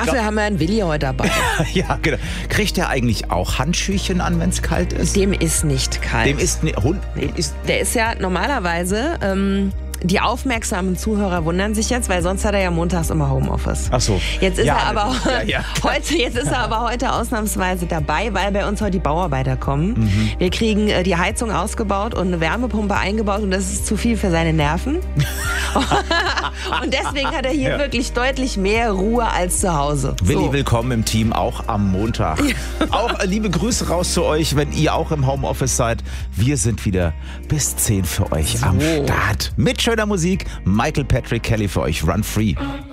Dafür haben wir einen Willi heute dabei. Ja, genau. Kriegt der eigentlich auch Handschüchen an, wenn es kalt ist? Dem ist nicht kalt. Der ist ja normalerweise... die aufmerksamen Zuhörer wundern sich jetzt, weil sonst hat er ja montags immer Homeoffice. Ach so. Jetzt ist er aber heute ausnahmsweise dabei, weil bei uns heute die Bauarbeiter kommen. Mhm. Wir kriegen die Heizung ausgebaut und eine Wärmepumpe eingebaut und das ist zu viel für seine Nerven. Und deswegen hat er hier wirklich deutlich mehr Ruhe als zu Hause. Willi, willkommen im Team, auch am Montag. Auch liebe Grüße raus zu euch, wenn ihr auch im Homeoffice seid. Wir sind wieder bis 10 für euch am Start. Mit schöner Musik, Michael Patrick Kelly für euch, Run Free.